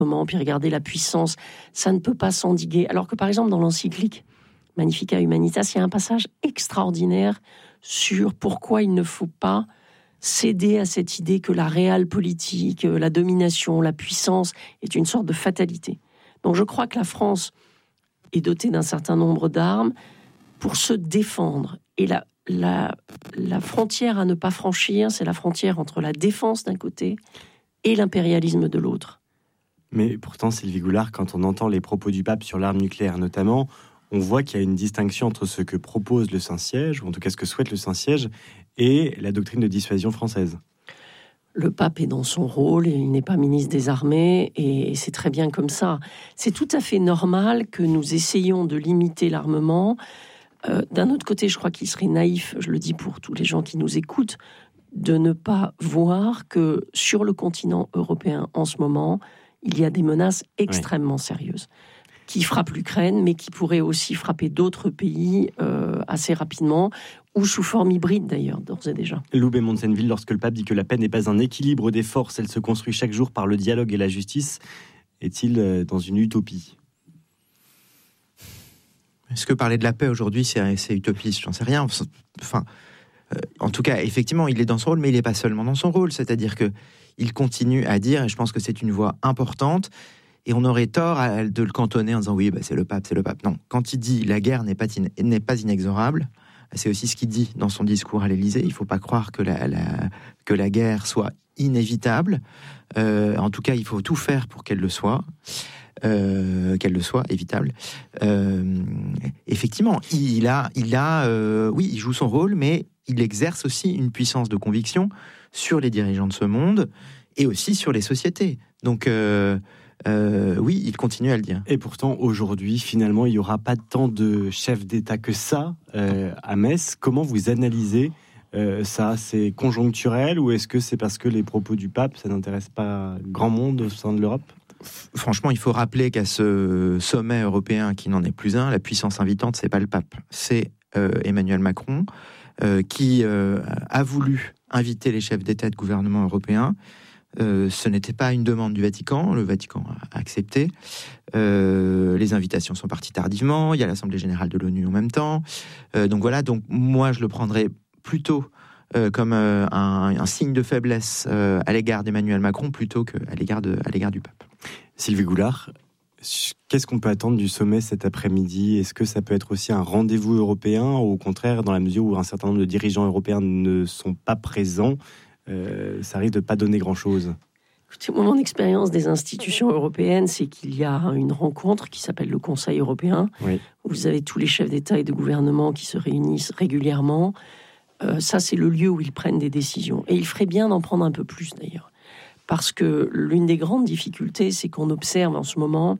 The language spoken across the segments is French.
puis regarder la puissance, ça ne peut pas s'endiguer. Alors que par exemple dans l'encyclique Magnificat Humanitas, il y a un passage extraordinaire sur pourquoi il ne faut pas céder à cette idée que la réelle politique, la domination, la puissance est une sorte de fatalité. Donc je crois que la France est dotée d'un certain nombre d'armes pour se défendre. Et la frontière à ne pas franchir, c'est la frontière entre la défense d'un côté et l'impérialisme de l'autre. Mais pourtant, Sylvie Goulard, quand on entend les propos du pape sur l'arme nucléaire notamment, on voit qu'il y a une distinction entre ce que propose le Saint-Siège, ou en tout cas ce que souhaite le Saint-Siège, et la doctrine de dissuasion française. Le pape est dans son rôle, il n'est pas ministre des Armées, et c'est très bien comme ça. C'est tout à fait normal que nous essayions de limiter l'armement. D'un autre côté, je crois qu'il serait naïf, je le dis pour tous les gens qui nous écoutent, de ne pas voir que sur le continent européen en ce moment, il y a des menaces extrêmement sérieuses qui frappent l'Ukraine, mais qui pourraient aussi frapper d'autres pays assez rapidement, ou sous forme hybride d'ailleurs, d'ores et déjà. Loubet Monsenneville, lorsque le pape dit que la paix n'est pas un équilibre des forces, elle se construit chaque jour par le dialogue et la justice, est-il dans une utopie ? Est-ce que parler de la paix aujourd'hui, c'est utopiste ? J'en sais rien. Enfin, en tout cas, effectivement, il est dans son rôle, mais il n'est pas seulement dans son rôle. C'est-à-dire qu'il continue à dire, et je pense que c'est une voix importante, et on aurait tort de le cantonner en disant « oui, c'est le pape, c'est le pape ». Non, quand il dit « la guerre n'est pas inexorable », c'est aussi ce qu'il dit dans son discours à l'Élysée. Il ne faut pas croire que la guerre soit inévitable. En tout cas, il faut tout faire pour qu'elle le soit. Qu'elle le soit, évitable. Effectivement, il joue son rôle, mais il exerce aussi une puissance de conviction sur les dirigeants de ce monde et aussi sur les sociétés. Donc, oui, il continue à le dire. Et pourtant, aujourd'hui, finalement, il n'y aura pas tant de chefs d'État que ça à Metz. Comment vous analysez ça ? C'est conjoncturel ou est-ce que c'est parce que les propos du pape, ça n'intéresse pas grand monde au sein de l'Europe ? Franchement, il faut rappeler qu'à ce sommet européen qui n'en est plus un, la puissance invitante, c'est pas le pape, c'est Emmanuel Macron qui a voulu inviter les chefs d'État et de gouvernement européens. Ce n'était pas une demande du Vatican, le Vatican a accepté. Les invitations sont parties tardivement, il y a l'Assemblée générale de l'ONU en même temps. Donc voilà, donc moi je le prendrais plutôt comme un signe de faiblesse à l'égard d'Emmanuel Macron plutôt qu'à l'égard du pape. Sylvie Goulard, qu'est-ce qu'on peut attendre du sommet cet après-midi ? Est-ce que ça peut être aussi un rendez-vous européen ou au contraire, dans la mesure où un certain nombre de dirigeants européens ne sont pas présents, ça risque de ne pas donner grand-chose ? Écoutez, mon expérience des institutions européennes, c'est qu'il y a une rencontre qui s'appelle le Conseil européen, où vous avez tous les chefs d'État et de gouvernement qui se réunissent régulièrement. Ça, c'est le lieu où ils prennent des décisions. Et il ferait bien d'en prendre un peu plus, d'ailleurs. Parce que l'une des grandes difficultés, c'est qu'on observe en ce moment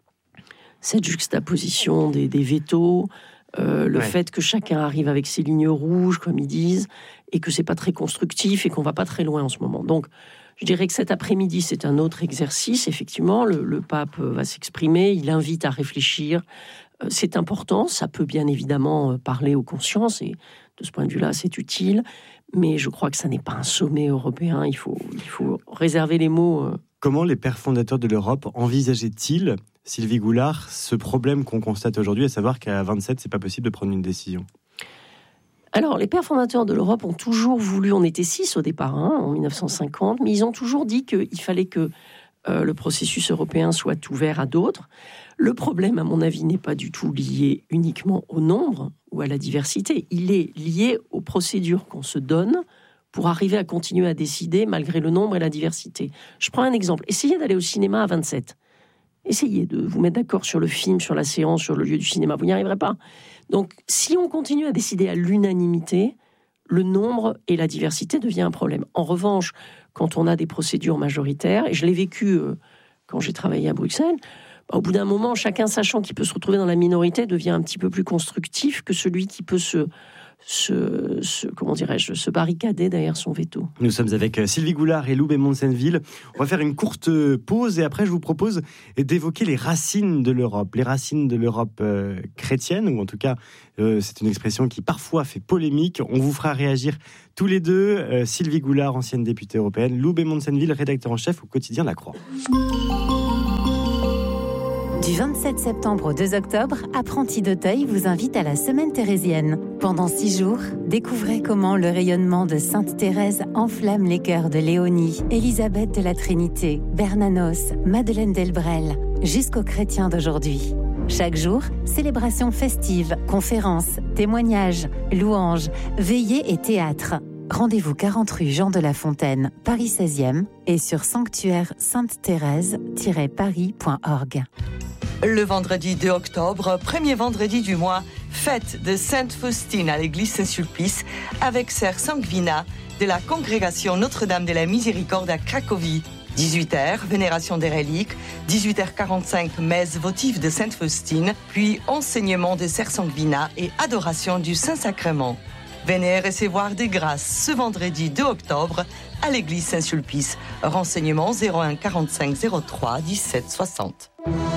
cette juxtaposition des vétos, le fait que chacun arrive avec ses lignes rouges, comme ils disent, et que c'est pas très constructif et qu'on va pas très loin en ce moment. Donc, je dirais que cet après-midi, c'est un autre exercice. Effectivement, le pape va s'exprimer, il invite à réfléchir. C'est important, ça peut bien évidemment parler aux consciences, et de ce point de vue-là, c'est utile. Mais je crois que ça n'est pas un sommet européen. Il faut réserver les mots. Comment les pères fondateurs de l'Europe envisageaient-ils, Sylvie Goulard, ce problème qu'on constate aujourd'hui, à savoir qu'à 27, c'est pas possible de prendre une décision ? Alors, les pères fondateurs de l'Europe ont toujours voulu, on était 6 au départ, en 1950, mais ils ont toujours dit qu'il fallait que le processus européen soit ouvert à d'autres. Le problème, à mon avis, n'est pas du tout lié uniquement au nombre ou à la diversité. Il est lié aux procédures qu'on se donne pour arriver à continuer à décider malgré le nombre et la diversité. Je prends un exemple. Essayez d'aller au cinéma à 27. Essayez de vous mettre d'accord sur le film, sur la séance, sur le lieu du cinéma. Vous n'y arriverez pas. Donc, si on continue à décider à l'unanimité, le nombre et la diversité devient un problème. En revanche, quand on a des procédures majoritaires, et je l'ai vécu quand j'ai travaillé à Bruxelles, au bout d'un moment, chacun sachant qu'il peut se retrouver dans la minorité devient un petit peu plus constructif que celui qui peut se barricader derrière son veto. Nous sommes avec Sylvie Goulard et Loubet Monsenneville. On va faire une courte pause et après je vous propose d'évoquer les racines de l'Europe. Les racines de l'Europe chrétienne, ou en tout cas c'est une expression qui parfois fait polémique. On vous fera réagir tous les deux. Sylvie Goulard, ancienne députée européenne, Loubet Monsenneville, rédacteur en chef au quotidien La Croix. Du 27 septembre au 2 octobre, Apprentis d'Auteuil vous invite à la Semaine thérésienne. Pendant 6 jours, découvrez comment le rayonnement de Sainte Thérèse enflamme les cœurs de Léonie, Élisabeth de la Trinité, Bernanos, Madeleine Delbrel, jusqu'aux chrétiens d'aujourd'hui. Chaque jour, célébrations festives, conférences, témoignages, louanges, veillées et théâtre. Rendez-vous 40 rue Jean de La Fontaine, Paris 16e et sur sanctuaire-sainte-thérèse-paris.org. Le vendredi 2 octobre, premier vendredi du mois, fête de Sainte Faustine à l'église Saint-Sulpice avec sœur Sanguina de la congrégation Notre-Dame de la Miséricorde à Cracovie. 18h, vénération des reliques, 18h45, messe votive de Sainte Faustine, puis enseignement de sœur Sanguina et adoration du Saint-Sacrement. Venez recevoir des grâces ce vendredi 2 octobre à l'église Saint-Sulpice. Renseignements 01 45 03 17 60.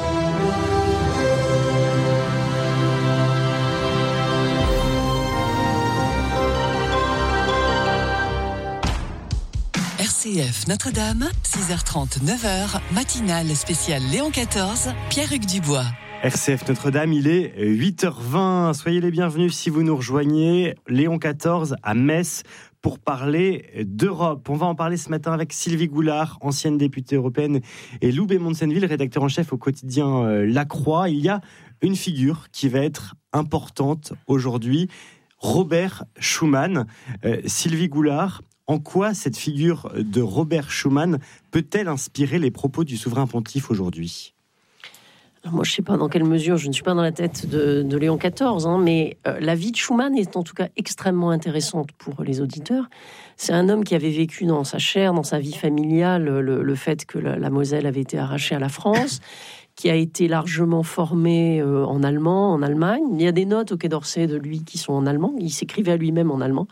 RCF Notre-Dame, 6h30, 9h, matinale spéciale Léon XIV, Pierre-Hugues Dubois. RCF Notre-Dame, il est 8h20. Soyez les bienvenus si vous nous rejoignez. Léon XIV à Metz pour parler d'Europe. On va en parler ce matin avec Sylvie Goulard, ancienne députée européenne, et Loubet Monsenneville, rédacteur en chef au quotidien La Croix. Il y a une figure qui va être importante aujourd'hui, Robert Schuman. Sylvie Goulard, en quoi cette figure de Robert Schuman peut-elle inspirer les propos du souverain pontife aujourd'hui ? Alors moi, je ne sais pas dans quelle mesure, je ne suis pas dans la tête de Léon XIV, mais la vie de Schuman est en tout cas extrêmement intéressante pour les auditeurs. C'est un homme qui avait vécu dans sa chair, dans sa vie familiale, le fait que la Moselle avait été arrachée à la France, qui a été largement formé en allemand, en Allemagne. Il y a des notes au Quai d'Orsay de lui qui sont en allemand, il s'écrivait à lui-même en allemand.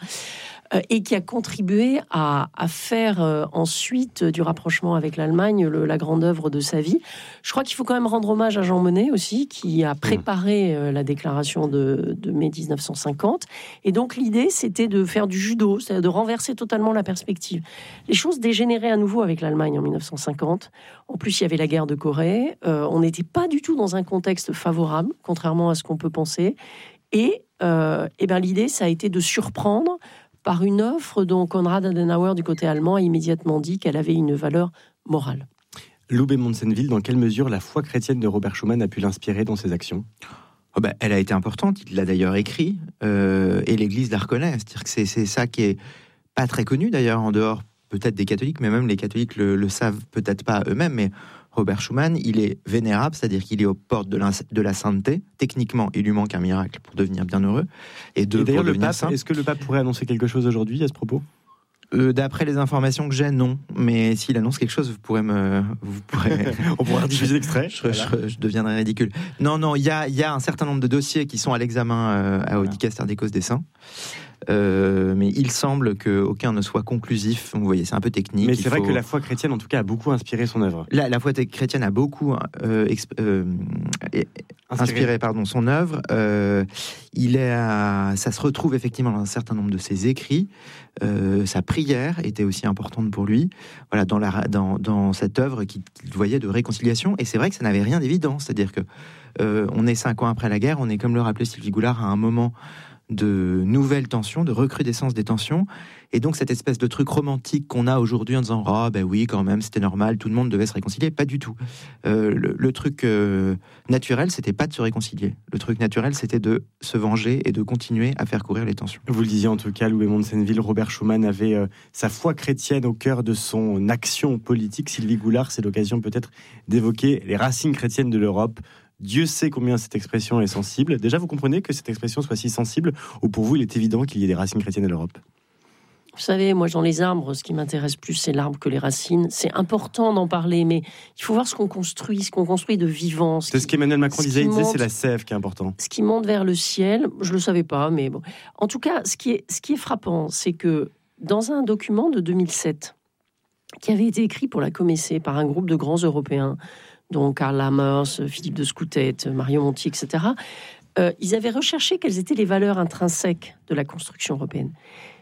Et qui a contribué à faire ensuite du rapprochement avec l'Allemagne la grande œuvre de sa vie. Je crois qu'il faut quand même rendre hommage à Jean Monnet aussi, qui a préparé la déclaration de mai 1950. Et donc l'idée, c'était de faire du judo, c'est-à-dire de renverser totalement la perspective. Les choses dégénéraient à nouveau avec l'Allemagne en 1950. En plus, il y avait la guerre de Corée. On n'était pas du tout dans un contexte favorable, contrairement à ce qu'on peut penser. Et l'idée, ça a été de surprendre par une offre dont Konrad Adenauer, du côté allemand, a immédiatement dit qu'elle avait une valeur morale. Loubet Monsenneville, dans quelle mesure la foi chrétienne de Robert Schuman a pu l'inspirer dans ses actions ? Elle a été importante, il l'a d'ailleurs écrit, et l'Église la reconnaît. C'est-à-dire que c'est ça qui est pas très connu d'ailleurs, en dehors peut-être des catholiques, mais même les catholiques le savent peut-être pas eux-mêmes, mais Robert Schuman, il est vénérable, c'est-à-dire qu'il est aux portes de la sainteté. Techniquement, il lui manque un miracle pour devenir bienheureux. Et d'ailleurs, le pape, est-ce que le pape pourrait annoncer quelque chose aujourd'hui à ce propos ? D'après les informations que j'ai, non. Mais s'il annonce quelque chose, on pourra diffuser l'extrait. Je deviendrai ridicule. Non, il y a un certain nombre de dossiers qui sont à l'examen au Dicaster des causes des saints. Mais il semble qu'aucun ne soit conclusif. Vous voyez, c'est un peu technique. Mais c'est vrai que la foi chrétienne, en tout cas, a beaucoup inspiré son œuvre. La foi chrétienne a beaucoup inspiré son œuvre. Ça se retrouve effectivement dans un certain nombre de ses écrits. Sa prière était aussi importante pour lui. Voilà, dans cette œuvre qu'il voyait de réconciliation. Et c'est vrai que ça n'avait rien d'évident. C'est-à-dire que on est 5 ans après la guerre. On est, comme le rappelait Sylvie Goulard, à un moment de nouvelles tensions, de recrudescence des tensions, et donc cette espèce de truc romantique qu'on a aujourd'hui en disant oui, quand même, c'était normal, tout le monde devait se réconcilier. Pas du tout. Le truc naturel, c'était pas de se réconcilier. Le truc naturel, c'était de se venger et de continuer à faire courir les tensions. Vous le disiez en tout cas, Loubet Monsenneville, Robert Schuman avait sa foi chrétienne au cœur de son action politique. Sylvie Goulard, c'est l'occasion peut-être d'évoquer les racines chrétiennes de l'Europe. Dieu sait combien cette expression est sensible. Déjà, vous comprenez que cette expression soit si sensible, ou pour vous, il est évident qu'il y ait des racines chrétiennes à l'Europe ? Vous savez, moi, dans les arbres, ce qui m'intéresse plus, c'est l'arbre que les racines. C'est important d'en parler, mais il faut voir ce qu'on construit de vivant. C'est ce qu'Emmanuel Macron disait, c'est la sève qui est important. Ce qui monte vers le ciel, je ne le savais pas, mais bon. En tout cas, ce qui est frappant, c'est que dans un document de 2007, qui avait été écrit pour la Comessé par un groupe de grands Européens, dont Karl Lammers, Philippe de Scoutet, Mario Monti, etc., ils avaient recherché quelles étaient les valeurs intrinsèques de la construction européenne.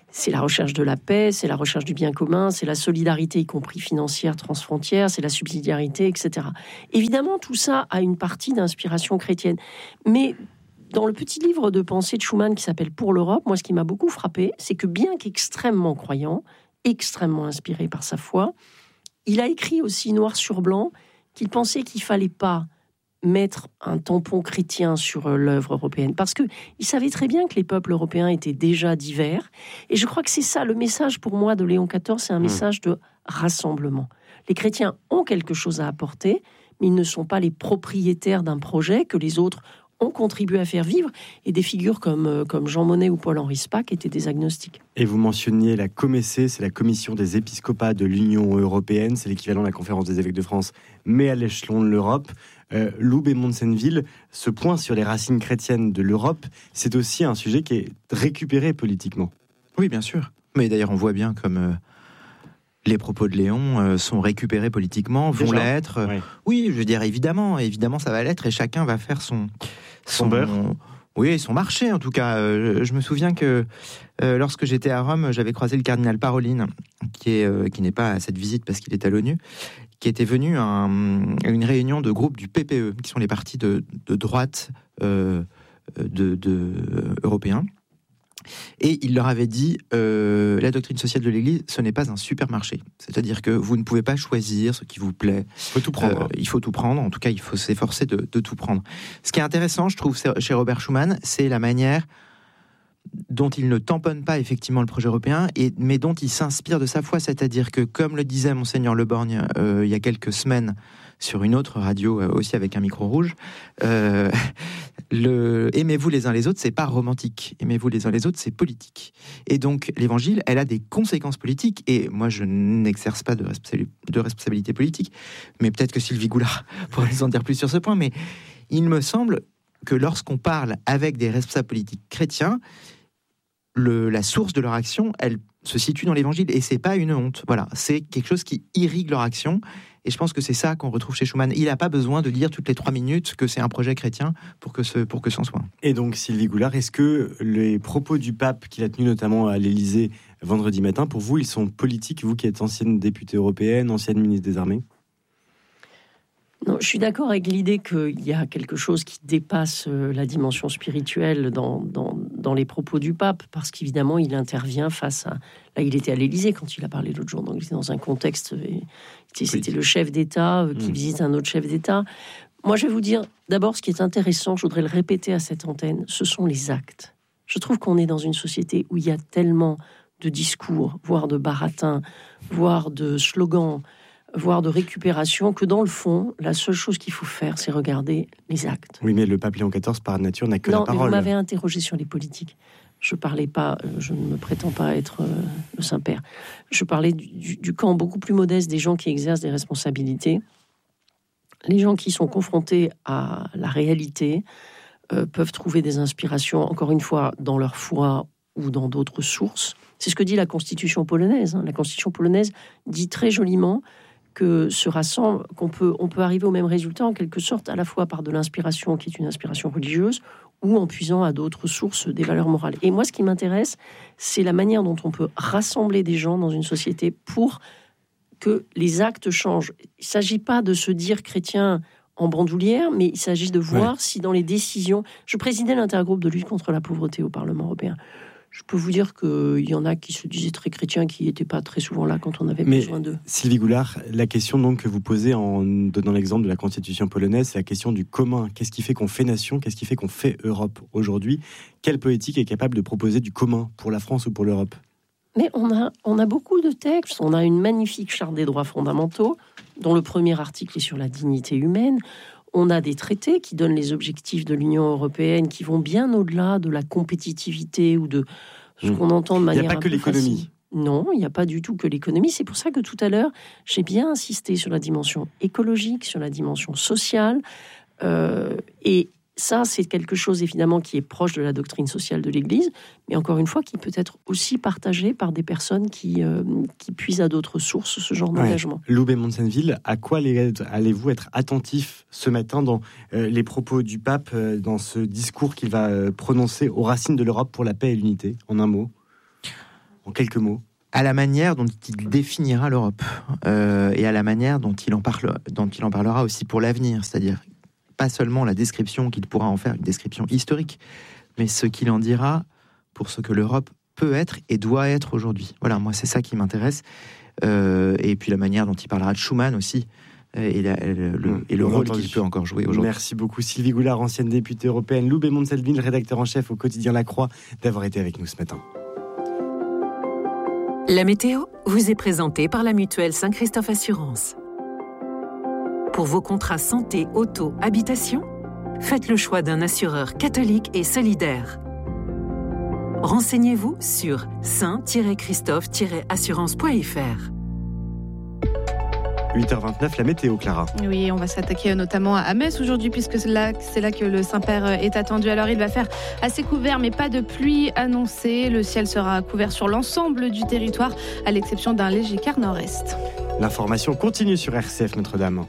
c'est la recherche de la paix, c'est la recherche du bien commun, c'est la solidarité, y compris financière, transfrontière, c'est la subsidiarité, etc. Évidemment, tout ça a une partie d'inspiration chrétienne. Mais dans le petit livre de pensée de Schuman qui s'appelle « Pour l'Europe », moi, ce qui m'a beaucoup frappé, c'est que bien qu'extrêmement croyant, extrêmement inspiré par sa foi, il a écrit aussi noir sur blanc qu'il pensait qu'il ne fallait pas mettre un tampon chrétien sur l'œuvre européenne, parce qu'il savait très bien que les peuples européens étaient déjà divers, et je crois que c'est ça, le message pour moi de Léon XIV, c'est un message de rassemblement. Les chrétiens ont quelque chose à apporter, mais ils ne sont pas les propriétaires d'un projet que les autres ont contribué à faire vivre, et des figures comme Jean Monnet ou Paul-Henri Spaak étaient des agnostiques. Et vous mentionniez la COMECE, c'est la Commission des épiscopats de l'Union européenne, c'est l'équivalent de la Conférence des évêques de France, mais à l'échelon de l'Europe. Loub et Monsenneville, ce point sur les racines chrétiennes de l'Europe, c'est aussi un sujet qui est récupéré politiquement. Oui, bien sûr. Mais d'ailleurs, on voit bien comme les propos de Léon sont récupérés politiquement, vont l'être. Ouais. Oui, je veux dire, évidemment, ça va l'être, et chacun va faire son beurre. Oui, son marché, en tout cas. Je me souviens que lorsque j'étais à Rome, j'avais croisé le cardinal Parolin, qui n'est pas à cette visite parce qu'il est à l'ONU, qui était venu à une réunion de groupe du PPE, qui sont les partis de droite européens. Et il leur avait dit, la doctrine sociale de l'Église, ce n'est pas un supermarché. C'est-à-dire que vous ne pouvez pas choisir ce qui vous plaît. Il faut tout prendre. Il faut tout prendre. En tout cas, il faut s'efforcer de tout prendre. Ce qui est intéressant, je trouve, chez Robert Schuman, c'est la manière dont il ne tamponne pas effectivement le projet européen, mais dont il s'inspire de sa foi. C'est-à-dire que, comme le disait Monseigneur Le Borgne il y a quelques semaines, sur une autre radio aussi avec un micro rouge, aimez-vous les uns les autres, c'est pas romantique. Aimez-vous les uns les autres, c'est politique. Et donc l'évangile, elle a des conséquences politiques. Et moi, je n'exerce pas de responsabilité politique, mais peut-être que Sylvie Goulard pourrait nous en dire plus sur ce point. Mais il me semble que lorsqu'on parle avec des responsables politiques chrétiens, la source de leur action, elle se situe dans l'évangile, et c'est pas une honte. Voilà, c'est quelque chose qui irrigue leur action. Et je pense que c'est ça qu'on retrouve chez Schuman. Il n'a pas besoin de dire toutes les 3 minutes que c'est un projet chrétien pour que c'en soit. Et donc, Sylvie Goulard, est-ce que les propos du pape qu'il a tenus notamment à l'Élysée vendredi matin, pour vous, ils sont politiques, vous qui êtes ancienne députée européenne, ancienne ministre des Armées ? Non, je suis d'accord avec l'idée qu'il y a quelque chose qui dépasse la dimension spirituelle dans les propos du pape, parce qu'évidemment, il intervient face à... Là, il était à l'Élysée quand il a parlé l'autre jour, donc il était dans un contexte... C'était le chef d'État qui visite un autre chef d'État. Moi, je vais vous dire, d'abord, ce qui est intéressant, je voudrais le répéter à cette antenne, ce sont les actes. Je trouve qu'on est dans une société où il y a tellement de discours, voire de baratins, voire de slogans, voire de récupération, que dans le fond, la seule chose qu'il faut faire, c'est regarder les actes. Oui, mais le pape Léon XIV, par nature, n'a que la parole. Non, mais vous m'avez interrogé sur les politiques. Je parlais pas, je ne me prétends pas être le Saint-Père. Je parlais du camp beaucoup plus modeste des gens qui exercent des responsabilités. Les gens qui sont confrontés à la réalité peuvent trouver des inspirations, encore une fois, dans leur foi ou dans d'autres sources. C'est ce que dit la Constitution polonaise. La Constitution polonaise dit très joliment que qu'on peut arriver au même résultat en quelque sorte à la fois par de l'inspiration qui est une inspiration religieuse ou en puisant à d'autres sources des valeurs morales. Et moi, ce qui m'intéresse, c'est la manière dont on peut rassembler des gens dans une société pour que les actes changent. Il ne s'agit pas de se dire chrétien en bandoulière, mais il s'agit de voir si dans les décisions... Je présidais l'intergroupe de lutte contre la pauvreté au Parlement européen. Je peux vous dire qu'il y en a qui se disaient très chrétiens, qui n'étaient pas très souvent là quand on avait besoin d'eux. Sylvie Goulard, la question donc que vous posez en donnant l'exemple de la Constitution polonaise, c'est la question du commun. Qu'est-ce qui fait qu'on fait nation ? Qu'est-ce qui fait qu'on fait Europe aujourd'hui ? Quelle politique est capable de proposer du commun pour la France ou pour l'Europe ? Mais on a beaucoup de textes. On a une magnifique charte des droits fondamentaux, dont le premier article est sur la dignité humaine. On a des traités qui donnent les objectifs de l'Union européenne, qui vont bien au-delà de la compétitivité ou de ce qu'on entend de manière. Il n'y a pas que l'économie. Facile. Non, il n'y a pas du tout que l'économie. C'est pour ça que tout à l'heure, j'ai bien insisté sur la dimension écologique, sur la dimension sociale. Et ça, c'est quelque chose, évidemment, qui est proche de la doctrine sociale de l'Église, mais encore une fois, qui peut être aussi partagé par des personnes qui puisent à d'autres sources ce genre d'engagement. Loub et Monsenneville, à quoi allez-vous être attentifs ce matin dans les propos du pape, dans ce discours qu'il va prononcer aux racines de l'Europe pour la paix et l'unité, en un mot ? en quelques mots? À la manière dont il définira l'Europe et à la manière dont il en parlera aussi pour l'avenir, c'est-à-dire pas seulement la description qu'il pourra en faire, une description historique, mais ce qu'il en dira pour ce que l'Europe peut être et doit être aujourd'hui. Voilà, moi c'est ça qui m'intéresse. Et puis la manière dont il parlera de Schuman aussi, et le rôle qu'il peut encore jouer aujourd'hui. Merci beaucoup Sylvie Goulard, ancienne députée européenne, Lou Bémont-Selville, rédacteur en chef au quotidien La Croix, d'avoir été avec nous ce matin. La météo vous est présentée par la mutuelle Saint-Christophe Assurance. Pour vos contrats santé, auto, habitation, faites le choix d'un assureur catholique et solidaire. Renseignez-vous sur saint-christophe-assurance.fr. 8h29, la météo, Clara. Oui, on va s'attaquer notamment à Metz aujourd'hui, puisque c'est là que le Saint-Père est attendu. Alors, il va faire assez couvert, mais pas de pluie annoncée. Le ciel sera couvert sur l'ensemble du territoire, à l'exception d'un léger quart nord-est. L'information continue sur RCF Notre-Dame.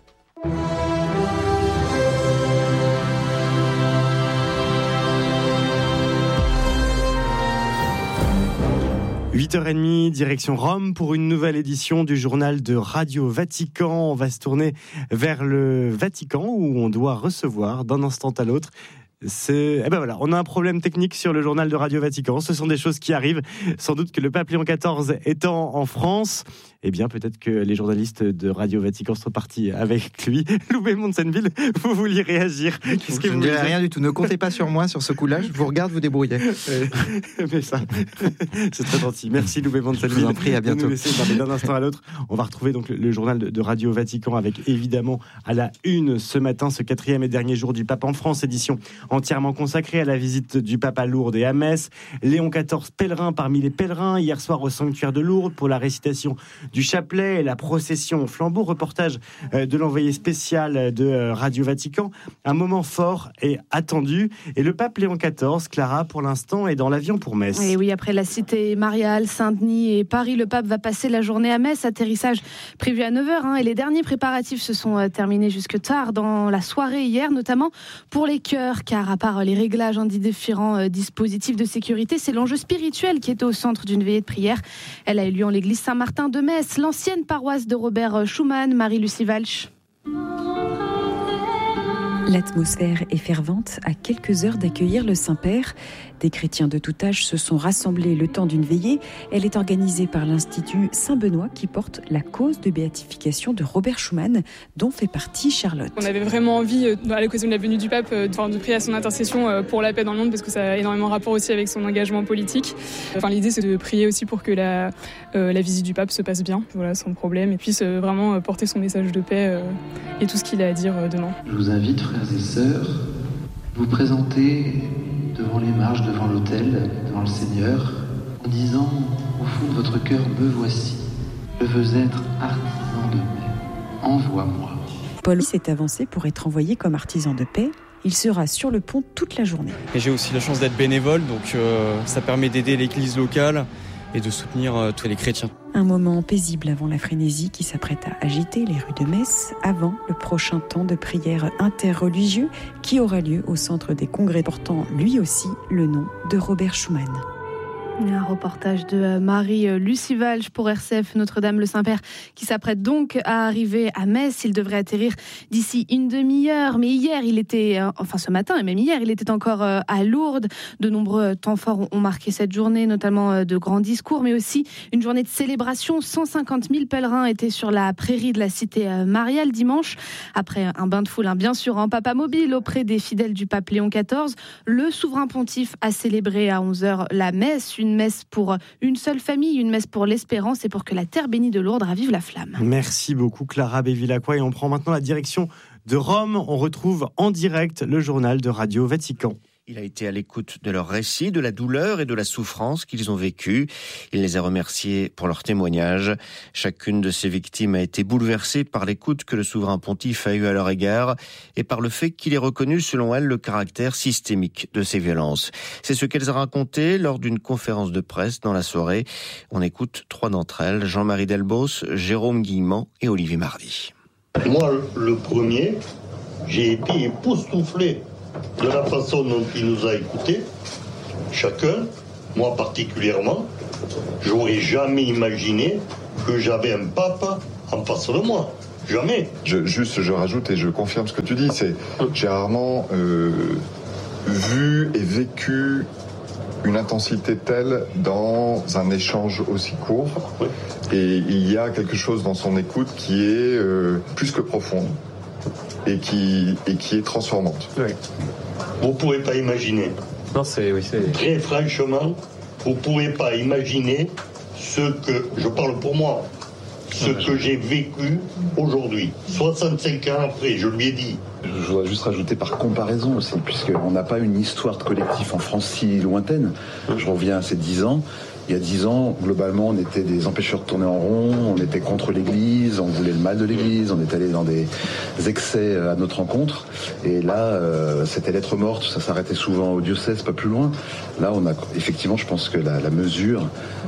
« 8h30, direction Rome pour une nouvelle édition du journal de Radio Vatican. On va se tourner vers le Vatican où on doit recevoir d'un instant à l'autre. Voilà, on a un problème technique sur le journal de Radio Vatican. Ce sont des choses qui arrivent. Sans doute que le pape Léon XIV étant en France, peut-être que les journalistes de Radio Vatican sont partis avec lui. Lou Bémont-Selville, vous vouliez réagir? Je ne dirais rien du tout. Ne comptez pas sur moi sur ce coup-là. Je vous regarde vous débrouiller. Mais ça, c'est très gentil. Merci Lou Bémont-Selville. Je vous en prie, à bientôt. De nous laisser parler d'un instant à l'autre. On va retrouver donc le journal de Radio Vatican avec évidemment à la une ce matin, ce 4e et dernier jour du pape en France, édition entièrement consacrée à la visite du pape à Lourdes et à Metz. Léon XIV pèlerin parmi les pèlerins, hier soir au sanctuaire de Lourdes pour la récitation du chapelet et la procession au flambeau. Reportage de l'envoyé spécial de Radio Vatican. Un moment fort et attendu. Et le pape Léon XIV, Clara, pour l'instant, est dans l'avion pour Metz. Et oui, après la cité mariale, Saint-Denis et Paris, le pape va passer la journée à Metz. Atterrissage prévu à 9h. Et les derniers préparatifs se sont terminés jusque tard dans la soirée hier, notamment pour les chœurs, car à part les réglages des différents dispositifs de sécurité, c'est l'enjeu spirituel qui est au centre d'une veillée de prière. Elle a eu lieu en l'église Saint-Martin de Metz, l'ancienne paroisse de Robert Schuman. Marie-Lucie Walsh. L'atmosphère est fervente à quelques heures d'accueillir le Saint-Père. Des chrétiens de tout âge se sont rassemblés le temps d'une veillée. Elle est organisée par l'Institut Saint-Benoît qui porte la cause de béatification de Robert Schuman, dont fait partie Charlotte. On avait vraiment envie, à l'occasion de la venue du pape, de prier à son intercession pour la paix dans le monde, parce que ça a énormément rapport aussi avec son engagement politique. L'idée, c'est de prier aussi pour que la visite du pape se passe bien, sans problème, et puisse vraiment porter son message de paix et tout ce qu'il a à dire demain. Je vous invite, frères et sœurs, vous présenter devant les marches, devant l'autel, devant le Seigneur, en disant au fond de votre cœur, me voici, je veux être artisan de paix, envoie-moi. Paul s'est avancé pour être envoyé comme artisan de paix. Il sera sur le pont toute la journée. Et j'ai aussi la chance d'être bénévole, donc ça permet d'aider l'église locale et de soutenir tous les chrétiens. Un moment paisible avant la frénésie qui s'apprête à agiter les rues de Metz, avant le prochain temps de prière interreligieux qui aura lieu au centre des congrès portant lui aussi le nom de Robert Schuman. Un reportage de Marie-Lucie Walsh pour RCF Notre-Dame-le-Saint-Père qui s'apprête donc à arriver à Metz. Il devrait atterrir d'ici une demi-heure. Mais ce matin et même hier, il était encore à Lourdes. De nombreux temps forts ont marqué cette journée, notamment de grands discours, mais aussi une journée de célébration. 150 000 pèlerins étaient sur la prairie de la cité mariale dimanche. Après un bain de foule, bien sûr, en papa mobile auprès des fidèles du pape Léon XIV, le souverain pontife a célébré à 11h la messe. Une messe pour une seule famille, une messe pour l'espérance et pour que la terre bénie de Lourdes ravive la flamme. Merci beaucoup Clara Béville-Lacroix et on prend maintenant la direction de Rome. On retrouve en direct le journal de Radio Vatican. Il a été à l'écoute de leurs récits, de la douleur et de la souffrance qu'ils ont vécue. Il les a remerciés pour leur témoignage. Chacune de ces victimes a été bouleversée par l'écoute que le souverain pontife a eue à leur égard et par le fait qu'il ait reconnu, selon elle, le caractère systémique de ces violences. C'est ce qu'elles ont raconté lors d'une conférence de presse dans la soirée. On écoute 3 d'entre elles, Jean-Marie Delbos, Jérôme Guillemant et Olivier Mardy. Moi, le premier, j'ai été époustouflé de la façon dont il nous a écoutés, chacun, moi particulièrement, j'aurais jamais imaginé que j'avais un pape en face de moi. Jamais. Je rajoute et je confirme ce que tu dis. J'ai rarement vu et vécu une intensité telle dans un échange aussi court. Oui. Et il y a quelque chose dans son écoute qui est plus que profonde et qui est transformante. Oui. Vous ne pouvez pas imaginer. Non, c'est... Très franchement, vous ne pouvez pas imaginer ce que, je parle pour moi, ce que j'ai vécu aujourd'hui. 65 ans après, je lui ai dit. Je voudrais juste rajouter par comparaison aussi, puisqu'on n'a pas une histoire de collectif en France si lointaine. Je reviens à ces 10 ans. Il y a 10 ans, globalement, on était des empêcheurs de tourner en rond, on était contre l'Église, on voulait le mal de l'Église, on est allé dans des excès à notre encontre. Et là, c'était lettre morte, ça s'arrêtait souvent au diocèse, pas plus loin. Là, on a effectivement, je pense que la mesure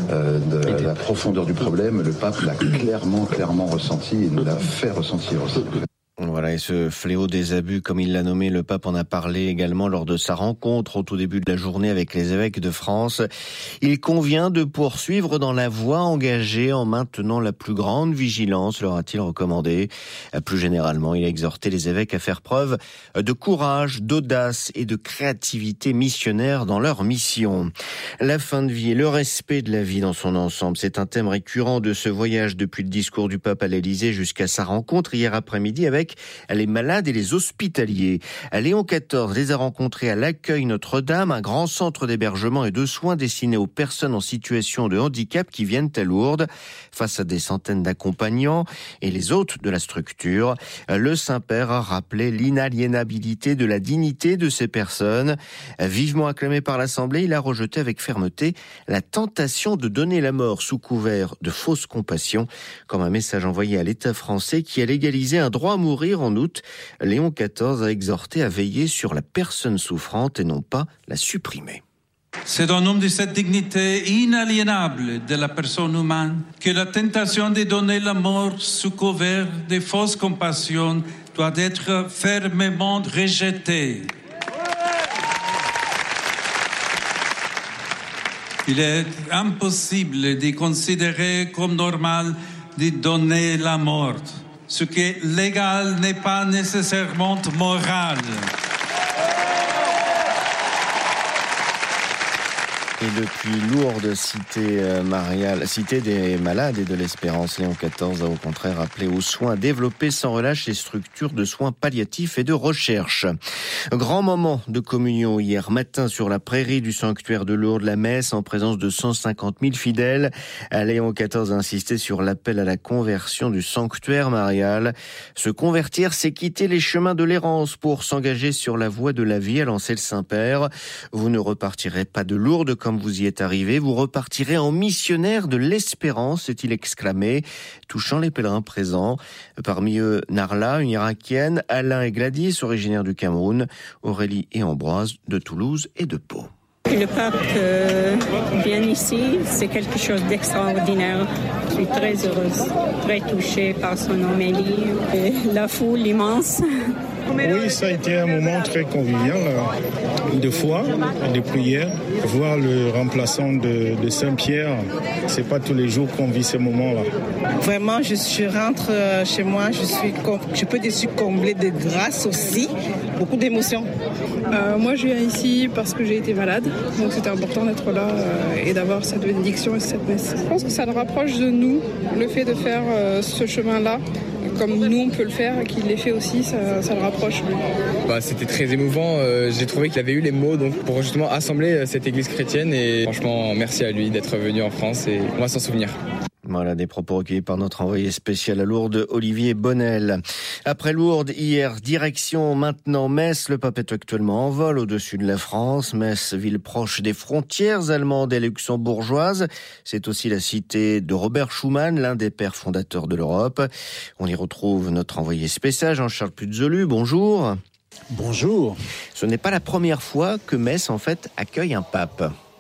de la profondeur du problème, le pape l'a clairement ressenti et nous l'a fait ressentir aussi. Voilà, et ce fléau des abus, comme il l'a nommé, le pape en a parlé également lors de sa rencontre au tout début de la journée avec les évêques de France. Il convient de poursuivre dans la voie engagée en maintenant la plus grande vigilance, leur a-t-il recommandé. Plus généralement, il a exhorté les évêques à faire preuve de courage, d'audace et de créativité missionnaire dans leur mission. La fin de vie et le respect de la vie dans son ensemble, c'est un thème récurrent de ce voyage depuis le discours du pape à l'Élysée jusqu'à sa rencontre hier après-midi avec les malades et les hospitaliers. Léon XIV les a rencontrés à l'Accueil Notre-Dame, un grand centre d'hébergement et de soins destiné aux personnes en situation de handicap qui viennent à Lourdes. Face à des centaines d'accompagnants et les hôtes de la structure, le Saint-Père a rappelé l'inaliénabilité de la dignité de ces personnes. Vivement acclamé par l'Assemblée, il a rejeté avec fermeté la tentation de donner la mort sous couvert de fausse compassion, comme un message envoyé à l'État français qui a légalisé un droit à mourir en août. Léon XIV a exhorté à veiller sur la personne souffrante et non pas la supprimer. C'est au nom de cette dignité inaliénable de la personne humaine que la tentation de donner la mort sous couvert de fausses compassions doit être fermement rejetée. Il est impossible de considérer comme normal de donner la mort. Ce qui est légal n'est pas nécessairement moral. Et depuis Lourdes, cité des malades et de l'espérance, Léon XIV a au contraire appelé aux soins à développer sans relâche les structures de soins palliatifs et de recherche. Grand moment de communion hier matin sur la prairie du sanctuaire de Lourdes, la messe en présence de 150 000 fidèles. Léon XIV a insisté sur l'appel à la conversion du sanctuaire marial. Se convertir, c'est quitter les chemins de l'errance pour s'engager sur la voie de la vie, a lancé le Saint-Père. Vous ne repartirez pas de Lourdes comme vous y êtes arrivé, vous repartirez en missionnaire de l'espérance, s'est-il exclamé, touchant les pèlerins présents. Parmi eux, Narla, une Irakienne, Alain et Gladys, originaires du Cameroun, Aurélie et Ambroise de Toulouse et de Pau. Le pape vient ici, c'est quelque chose d'extraordinaire. Je suis très heureuse, très touchée par son homélie, et la foule immense. Oui, ça a été un moment très convivial, de foi, de prière. Voir le remplaçant de Saint-Pierre, c'est pas tous les jours qu'on vit ces moments-là. Vraiment, je rentre chez moi, je peux suis comblée de grâce aussi, beaucoup d'émotions. Moi, je viens ici parce que j'ai été malade, donc c'était important d'être là et d'avoir cette bénédiction et cette messe. Je pense que ça nous rapproche de nous, le fait de faire ce chemin-là. Comme nous on peut le faire et qu'il l'ait fait aussi, ça le rapproche. C'était très émouvant, j'ai trouvé qu'il avait eu les mots donc, pour justement assembler cette église chrétienne et franchement merci à lui d'être venu en France et on va s'en souvenir. Voilà des propos recueillis par notre envoyé spécial à Lourdes, Olivier Bonnel. Après Lourdes, hier, direction maintenant Metz. Le pape est actuellement en vol au-dessus de la France. Metz, ville proche des frontières allemandes et luxembourgeoises. C'est aussi la cité de Robert Schuman, l'un des pères fondateurs de l'Europe. On y retrouve notre envoyé spécial, Jean-Charles Puzolu. Bonjour. Bonjour. Ce n'est pas la première fois que Metz, en fait, accueille un pape.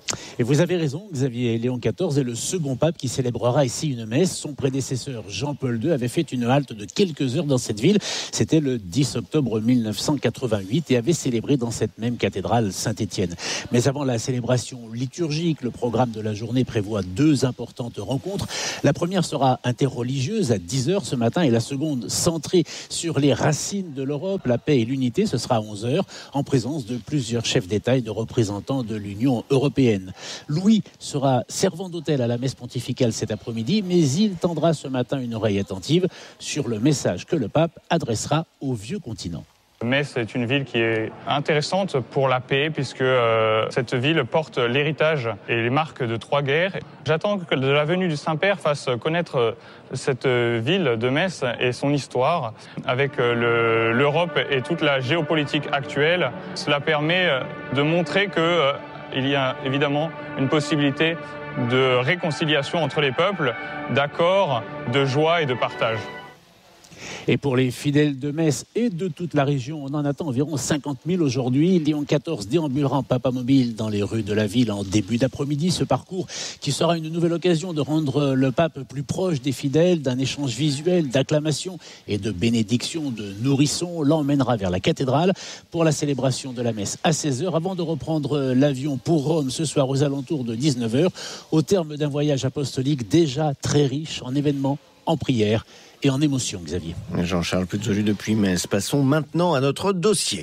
Et vous avez raison, Xavier, Léon XIV est le second pape qui célébrera ici une messe. Son prédécesseur, Jean-Paul II, avait fait une halte de quelques heures dans cette ville. C'était le 10 octobre 1988 et avait célébré dans cette même cathédrale Saint-Étienne. Mais avant la célébration liturgique, le programme de la journée prévoit 2 importantes rencontres. La première sera interreligieuse à 10h ce matin et la seconde centrée sur les racines de l'Europe, la paix et l'unité. Ce sera à 11h en présence de plusieurs chefs d'État et de représentants de l'Union européenne. Louis sera servant d'hôtel à la messe pontificale cet après-midi, mais il tendra ce matin une oreille attentive sur le message que le pape adressera au vieux continent. Metz est une ville qui est intéressante pour la paix puisque cette ville porte l'héritage et les marques de 3 guerres. J'attends que de la venue du Saint-Père fasse connaître cette ville de Metz et son histoire avec l'Europe et toute la géopolitique actuelle. Cela permet de montrer que il y a évidemment une possibilité de réconciliation entre les peuples, d'accord, de joie et de partage. Et pour les fidèles de Metz et de toute la région, on en attend environ 50 000 aujourd'hui. Léon XIV déambulera en papamobile dans les rues de la ville en début d'après-midi. Ce parcours qui sera une nouvelle occasion de rendre le pape plus proche des fidèles, d'un échange visuel, d'acclamations et de bénédictions de nourrissons, l'emmènera vers la cathédrale pour la célébration de la messe à 16h avant de reprendre l'avion pour Rome ce soir aux alentours de 19h au terme d'un voyage apostolique déjà très riche en événements, en prières et en émotion, Xavier. Jean-Charles Puzzoli depuis Metz. Passons maintenant à notre dossier.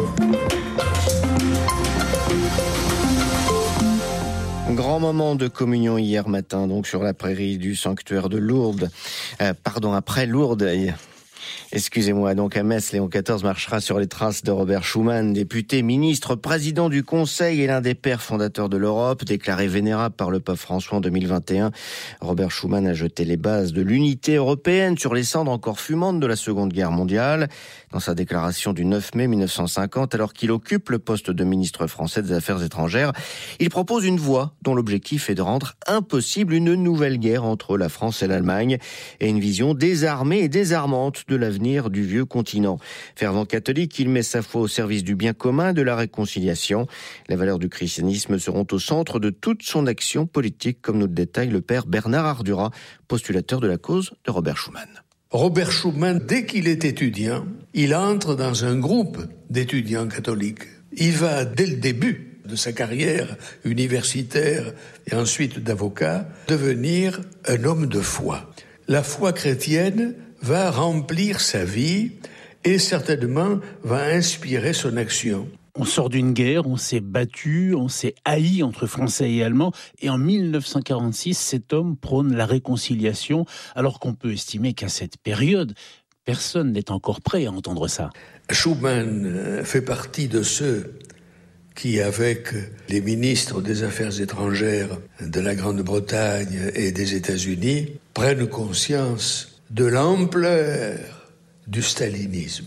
Grand moment de communion hier matin, donc sur la prairie du sanctuaire de Lourdes. Après Lourdes. Excusez-moi, donc à Metz, Léon XIV marchera sur les traces de Robert Schuman, député, ministre, président du Conseil et l'un des pères fondateurs de l'Europe, déclaré vénérable par le pape François en 2021. Robert Schuman a jeté les bases de l'unité européenne sur les cendres encore fumantes de la Seconde Guerre mondiale. Dans sa déclaration du 9 mai 1950, alors qu'il occupe le poste de ministre français des Affaires étrangères, il propose une voie dont l'objectif est de rendre impossible une nouvelle guerre entre la France et l'Allemagne et une vision désarmée et désarmante de l'avenir du vieux continent. Fervent catholique, il met sa foi au service du bien commun, de la réconciliation. Les valeurs du christianisme seront au centre de toute son action politique, comme nous le détaille le père Bernard Ardura, postulateur de la cause de Robert Schuman. Robert Schuman, dès qu'il est étudiant, il entre dans un groupe d'étudiants catholiques. Il va, dès le début de sa carrière universitaire et ensuite d'avocat, devenir un homme de foi. La foi chrétienne va remplir sa vie et certainement va inspirer son action. On sort d'une guerre, on s'est battu, on s'est haï entre Français et Allemands. Et en 1946, cet homme prône la réconciliation, alors qu'on peut estimer qu'à cette période, personne n'est encore prêt à entendre ça. Schuman fait partie de ceux qui, avec les ministres des Affaires étrangères de la Grande-Bretagne et des États-Unis, prennent conscience de l'ampleur du stalinisme.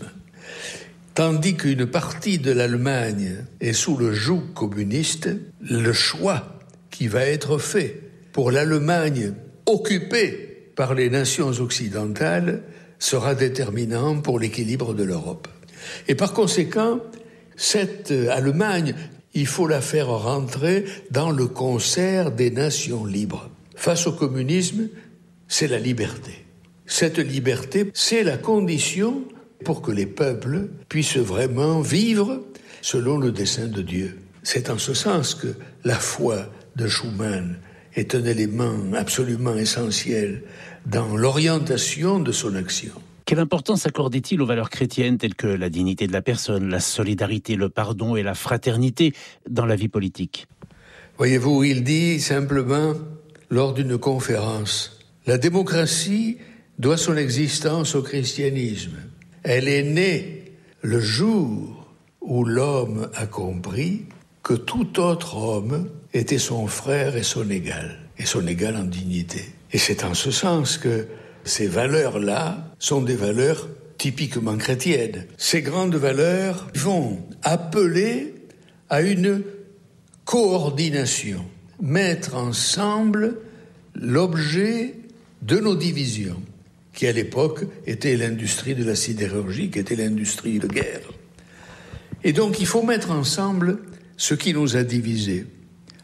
Tandis qu'une partie de l'Allemagne est sous le joug communiste, le choix qui va être fait pour l'Allemagne occupée par les nations occidentales sera déterminant pour l'équilibre de l'Europe. Et par conséquent, cette Allemagne, il faut la faire rentrer dans le concert des nations libres. Face au communisme, c'est la liberté. Cette liberté, c'est la condition pour que les peuples puissent vraiment vivre selon le dessein de Dieu. C'est en ce sens que la foi de Schuman est un élément absolument essentiel dans l'orientation de son action. Quelle importance accordait-il aux valeurs chrétiennes telles que la dignité de la personne, la solidarité, le pardon et la fraternité dans la vie politique ? Voyez-vous, il dit simplement lors d'une conférence, la démocratie doit son existence au christianisme. Elle est née le jour où l'homme a compris que tout autre homme était son frère et son égal en dignité. Et c'est en ce sens que ces valeurs-là sont des valeurs typiquement chrétiennes. Ces grandes valeurs vont appeler à une coordination, mettre ensemble l'objet de nos divisions, qui à l'époque était l'industrie de la sidérurgie, qui était l'industrie de guerre. Et donc il faut mettre ensemble ce qui nous a divisés,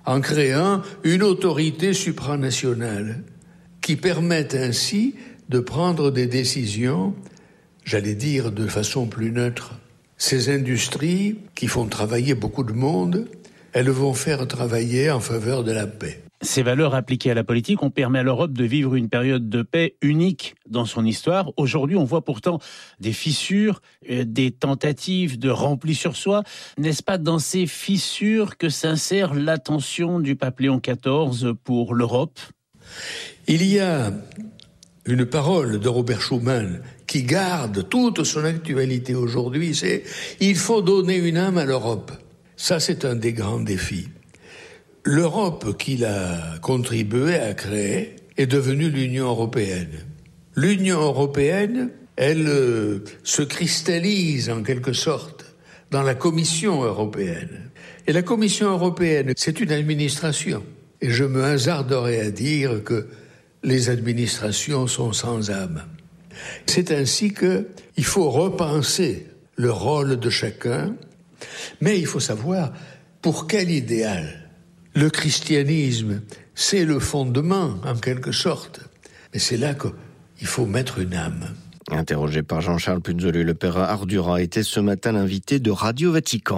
en créant une autorité supranationale qui permette ainsi de prendre des décisions, j'allais dire de façon plus neutre. Ces industries qui font travailler beaucoup de monde, elles vont faire travailler en faveur de la paix. Ces valeurs appliquées à la politique ont permis à l'Europe de vivre une période de paix unique dans son histoire. Aujourd'hui, on voit pourtant des fissures, des tentatives de repli sur soi. N'est-ce pas dans ces fissures que s'insère l'attention du pape Léon XIV pour l'Europe ? Il y a une parole de Robert Schuman qui garde toute son actualité aujourd'hui, c'est « il faut donner une âme à l'Europe ». Ça, c'est un des grands défis. L'Europe qu'il a contribué à créer est devenue l'Union européenne. L'Union européenne, elle se cristallise en quelque sorte dans la Commission européenne. Et la Commission européenne, c'est une administration. Et je me hasarderais à dire que les administrations sont sans âme. C'est ainsi qu'il faut repenser le rôle de chacun, mais il faut savoir pour quel idéal. Le christianisme, c'est le fondement, en quelque sorte. Mais c'est là qu'il faut mettre une âme. Interrogé par Jean-Charles Punzolu, le père Ardura était ce matin l'invité de Radio Vatican.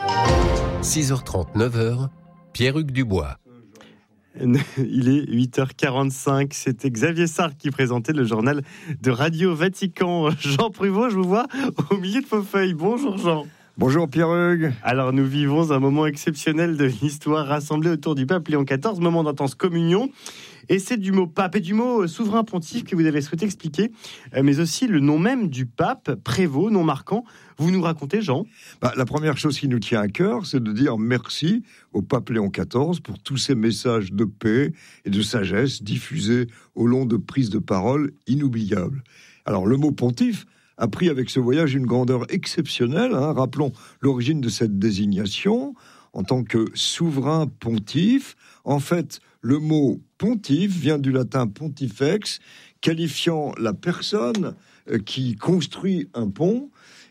6h30, 9h, Pierre-Hugues Dubois. Il est 8h45, c'était Xavier Sartre qui présentait le journal de Radio Vatican. Jean Prévost, je vous vois au milieu de vos feuilles. Bonjour Jean. Bonjour Pierre-Hugues. Alors nous vivons un moment exceptionnel de l'histoire rassemblée autour du pape Léon XIV, moment d'intense communion. Et c'est du mot pape et du mot souverain pontife que vous avez souhaité expliquer, mais aussi le nom même du pape, Prévost, nom marquant. Vous nous racontez, Jean ? La première chose qui nous tient à cœur, c'est de dire merci au pape Léon XIV pour tous ces messages de paix et de sagesse diffusés au long de prises de parole inoubliables. Alors le mot pontife a pris avec ce voyage une grandeur exceptionnelle. Rappelons l'origine de cette désignation en tant que souverain pontife. En fait, le mot pontife vient du latin pontifex, qualifiant la personne qui construit un pont.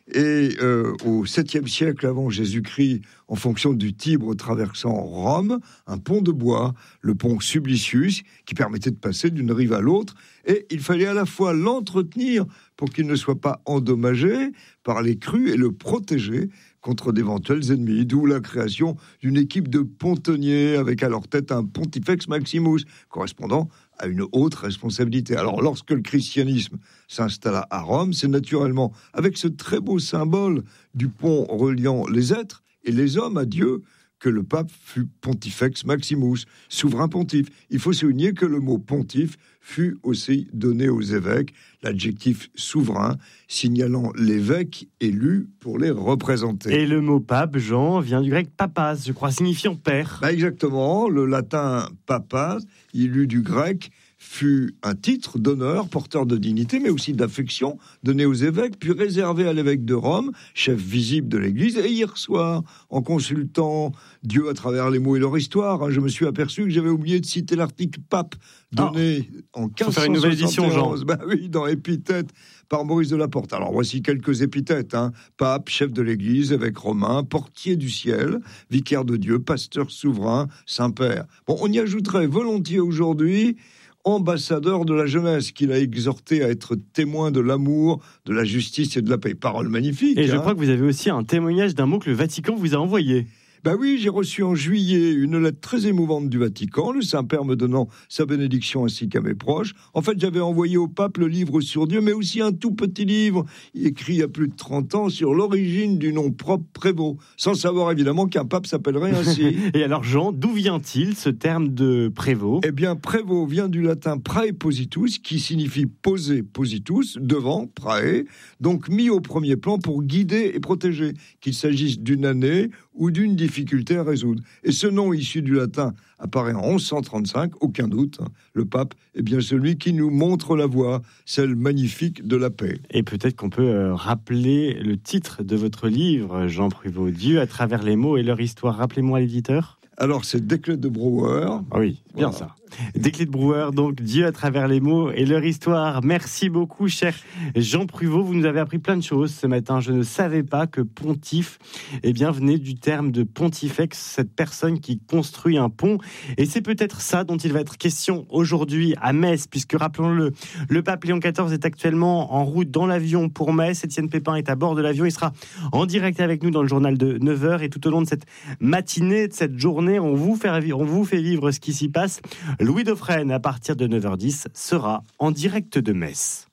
Et au 7e siècle avant Jésus-Christ, en fonction du Tibre traversant Rome, un pont de bois, le pont Sublicius, qui permettait de passer d'une rive à l'autre. Et il fallait à la fois l'entretenir pour qu'il ne soit pas endommagé par les crues et le protéger contre d'éventuels ennemis, d'où la création d'une équipe de pontonniers avec à leur tête un pontifex maximus, correspondant à une haute responsabilité. Alors, lorsque le christianisme s'installa à Rome, c'est naturellement avec ce très beau symbole du pont reliant les êtres et les hommes à Dieu que le pape fut pontifex maximus, souverain pontife. Il faut souligner que le mot pontife fut aussi donné aux évêques, l'adjectif souverain signalant l'évêque élu pour les représenter. Et le mot pape, Jean, vient du grec papas, je crois, signifiant père. Exactement, le latin papas, issu du grec, fut un titre d'honneur, porteur de dignité, mais aussi d'affection, donné aux évêques, puis réservé à l'évêque de Rome, chef visible de l'Église. Et hier soir, en consultant Dieu à travers les mots et leur histoire, je me suis aperçu que j'avais oublié de citer l'article pape, donné en 1571. Faut faire une nouvelle édition, Jean. Oui, dans Épithète, par Maurice de la Porte. Alors voici quelques épithètes. Pape, chef de l'Église, évêque romain, portier du ciel, vicaire de Dieu, pasteur souverain, Saint-Père. Bon, on y ajouterait volontiers aujourd'hui ambassadeur de la jeunesse, qu'il a exhorté à être témoin de l'amour, de la justice et de la paix. Parole magnifique. Et je crois que vous avez aussi un témoignage d'un mot que le Vatican vous a envoyé. Oui, j'ai reçu en juillet une lettre très émouvante du Vatican, le Saint-Père me donnant sa bénédiction ainsi qu'à mes proches. En fait, j'avais envoyé au pape le livre sur Dieu, mais aussi un tout petit livre, écrit il y a plus de 30 ans, sur l'origine du nom propre Prévost, sans savoir évidemment qu'un pape s'appellerait ainsi. Et alors Jean, d'où vient-il ce terme de Prévost ? Eh bien, Prévost vient du latin praepositus, qui signifie poser positus, devant, prae, donc mis au premier plan pour guider et protéger, qu'il s'agisse d'une année ou d'une difficulté à résoudre. Et ce nom issu du latin apparaît en 1135, aucun doute. Le pape est bien celui qui nous montre la voie, celle magnifique de la paix. Et peut-être qu'on peut rappeler le titre de votre livre, Jean Prévost, Dieu à travers les mots et leur histoire. Rappelez-moi l'éditeur. Alors, c'est Desclés de Brouwer. Ah oui, bien ça. Des clés de Brouwer, donc Dieu à travers les mots et leur histoire. Merci beaucoup, cher Jean Pruvot. Vous nous avez appris plein de choses ce matin. Je ne savais pas que pontife venait du terme de pontifex, cette personne qui construit un pont. Et c'est peut-être ça dont il va être question aujourd'hui à Metz, puisque rappelons-le, le pape Léon XIV est actuellement en route dans l'avion pour Metz. Étienne Pépin est à bord de l'avion. Il sera en direct avec nous dans le journal de 9h. Et tout au long de cette matinée, de cette journée, on vous fait vivre ce qui s'y passe. Louis Dauphren, à partir de 9h10, sera en direct de Metz.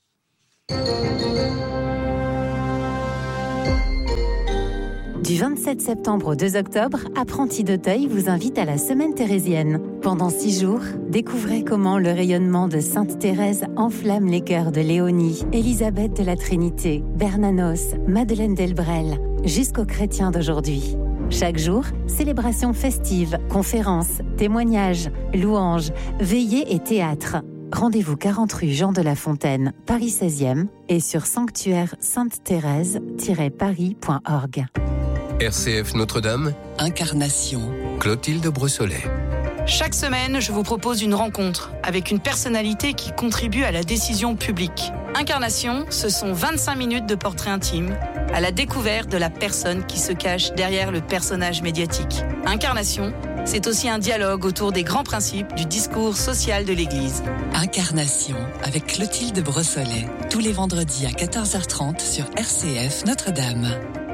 Du 27 septembre au 2 octobre, Apprentis d'Auteuil vous invite à la Semaine thérésienne. Pendant 6 jours, découvrez comment le rayonnement de Sainte Thérèse enflamme les cœurs de Léonie, Élisabeth de la Trinité, Bernanos, Madeleine Delbrel, jusqu'aux chrétiens d'aujourd'hui. Chaque jour, célébrations festives, conférences, témoignages, louanges, veillées et théâtre. Rendez-vous 40 rue Jean de La Fontaine, Paris 16e et sur sanctuaire-sainte-thérèse-paris.org. RCF Notre-Dame, Incarnation. Clotilde Brossolet. Chaque semaine, je vous propose une rencontre avec une personnalité qui contribue à la décision publique. Incarnation, ce sont 25 minutes de portrait intime, à la découverte de la personne qui se cache derrière le personnage médiatique. Incarnation, c'est aussi un dialogue autour des grands principes du discours social de l'Église. Incarnation, avec Clotilde Brossolet, tous les vendredis à 14h30 sur RCF Notre-Dame.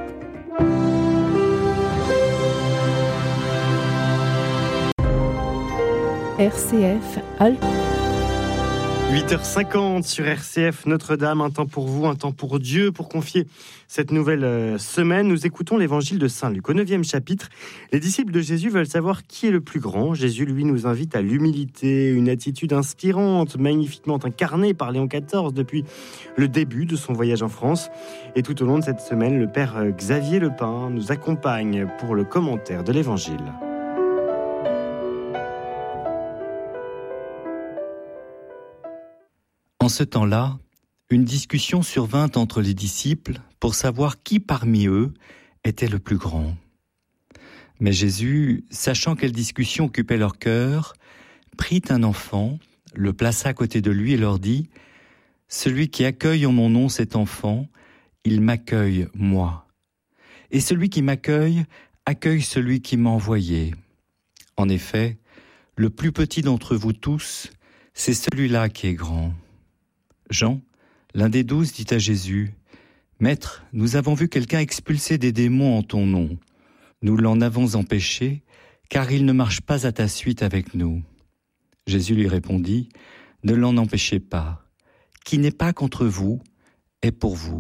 RCF Alpes. 8h50 sur RCF Notre-Dame, un temps pour vous, un temps pour Dieu, pour confier cette nouvelle semaine. Nous écoutons l'évangile de Saint Luc. Au 9e chapitre, les disciples de Jésus veulent savoir qui est le plus grand. Jésus, lui, nous invite à l'humilité, une attitude inspirante, magnifiquement incarnée par Léon XIV depuis le début de son voyage en France. Et tout au long de cette semaine, le père Xavier Lepin nous accompagne pour le commentaire de l'évangile. En ce temps-là, une discussion survint entre les disciples pour savoir qui parmi eux était le plus grand. Mais Jésus, sachant quelle discussion occupait leur cœur, prit un enfant, le plaça à côté de lui et leur dit : « Celui qui accueille en mon nom cet enfant, il m'accueille moi. Et celui qui m'accueille, accueille celui qui m'a envoyé. En effet, le plus petit d'entre vous tous, c'est celui-là qui est grand. » Jean, l'un des 12, dit à Jésus : « Maître, nous avons vu quelqu'un expulser des démons en ton nom. Nous l'en avons empêché, car il ne marche pas à ta suite avec nous. » Jésus lui répondit : « Ne l'en empêchez pas. Qui n'est pas contre vous est pour vous. »